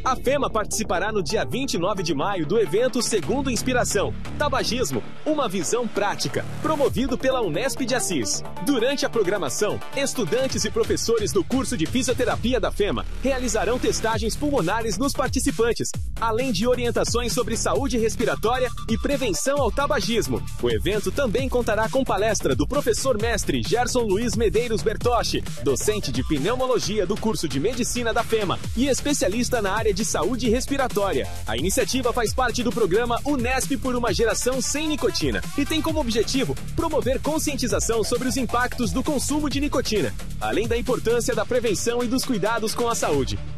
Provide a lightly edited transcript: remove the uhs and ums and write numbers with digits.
A FEMA participará no dia 29 de maio do evento Segundo Inspiração, Tabagismo, uma visão prática, promovido pela Unesp de Assis. Durante a programação, estudantes e professores do curso de fisioterapia da FEMA realizarão testagens pulmonares nos participantes, além de orientações sobre saúde respiratória e prevenção ao tabagismo. O evento também contará com palestra do professor mestre Gerson Luiz Medeiros Bertocci, docente de pneumologia do curso de medicina da FEMA e especialista na área de saúde respiratória. A iniciativa faz parte do programa Unesp por uma geração sem nicotina e tem como objetivo promover conscientização sobre os impactos do consumo de nicotina, além da importância da prevenção e dos cuidados com a saúde.